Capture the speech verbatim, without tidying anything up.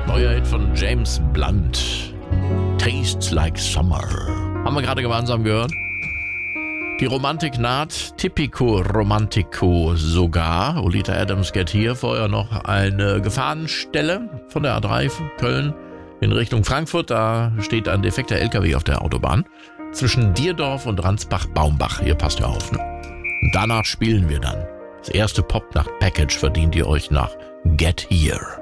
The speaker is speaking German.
Neuer Hit von James Blunt. Tastes like summer. Haben wir gerade gemeinsam gehört. Die Romantik naht, Tipico Romantico sogar. Olita Adams Get Here, vorher noch eine Gefahrenstelle von der A drei Köln in Richtung Frankfurt. Da steht ein defekter L K W auf der Autobahn. Zwischen Dierdorf und Ransbach-Baumbach. Hier passt ihr auf. Ne? Und danach spielen wir dann. Das erste Pop-Nacht-Package verdient ihr euch nach Get Here.